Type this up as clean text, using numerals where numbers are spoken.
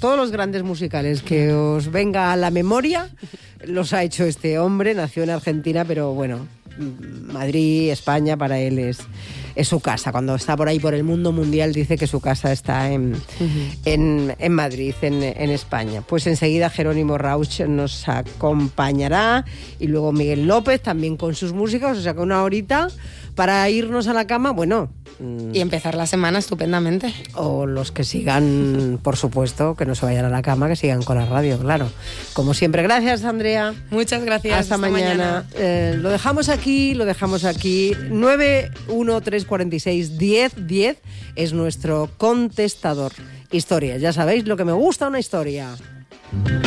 todos los grandes musicales que os venga a la memoria, los ha hecho este hombre. Nació en Argentina, pero bueno, Madrid, España, para él es su casa. Cuando está por ahí por el mundo mundial, dice que su casa está en Madrid, en España. Pues enseguida Jerónimo Rauch nos acompañará, y luego Miguel López también con sus músicas, o sea que una horita para irnos a la cama, bueno. Y empezar la semana estupendamente. O los que sigan, por supuesto, que no se vayan a la cama, que sigan con la radio, claro. Como siempre, gracias, Andrea. Muchas gracias. Hasta mañana. Lo dejamos aquí. 913461010 es nuestro contestador. Historias, ya sabéis lo que me gusta una historia.